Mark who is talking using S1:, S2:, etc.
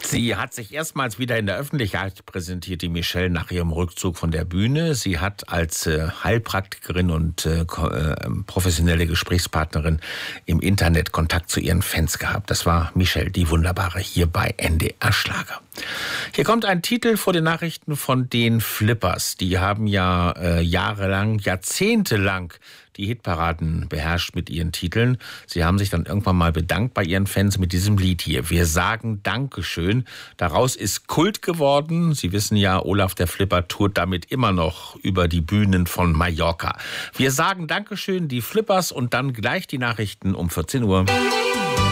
S1: Sie hat sich erstmals wieder in der Öffentlichkeit präsentiert, die Michelle, nach ihrem Rückzug von der Bühne. Sie hat als Heilpraktikerin und professionelle Gesprächspartnerin im Internet Kontakt zu ihren Fans gehabt. Das war Michelle, die Wunderbare, hier bei NDR Schlager. Hier kommt ein Titel vor den Nachrichten von den Flippers. Die haben ja jahrelang, jahrzehntelang die Hitparaden beherrscht mit ihren Titeln. Sie haben sich dann irgendwann mal bedankt bei ihren Fans mit diesem Lied hier. Wir sagen Dankeschön. Daraus ist Kult geworden. Sie wissen ja, Olaf der Flipper tourt damit immer noch über die Bühnen von Mallorca. Wir sagen Dankeschön, die Flippers, und dann gleich die Nachrichten um 14 Uhr.